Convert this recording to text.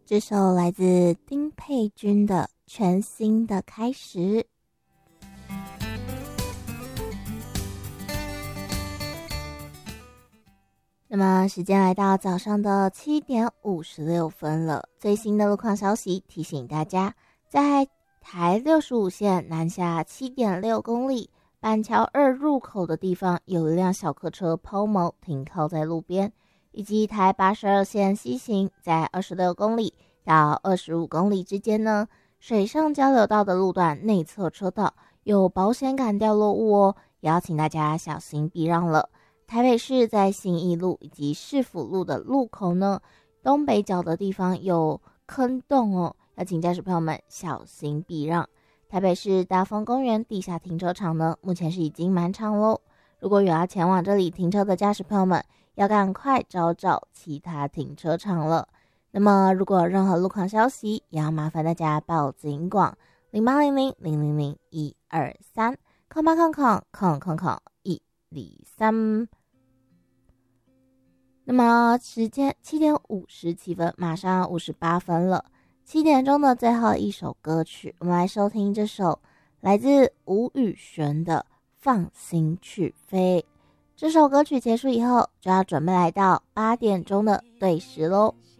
这首来自丁佩君的《全新的开始》。那么时间来到早上的7点56分了，最新的路况消息提醒大家，在台65线南下 7.6 公里板桥2入口的地方，有一辆小客车抛锚停靠在路边，以及台82线西行在26公里到25公里之间呢，水上交流道的路段内侧车道有保险杆掉落物哦，也要请大家小心避让了。台北市在信义路以及市府路的路口呢，东北角的地方有坑洞哦，要请驾驶朋友们小心避让。台北市大丰公园地下停车场呢，目前是已经满场咯，如果有要前往这里停车的驾驶朋友们，要赶快找其他停车场了。那么如果有任何路况消息，也要麻烦大家报警广0800000123空8空123。那么时间7点57分，马上58分了。7点钟的最后一首歌曲，我们来收听这首来自吴宇璇的《放心去飞》。这首歌曲结束以后，就要准备来到8点钟的对时咯。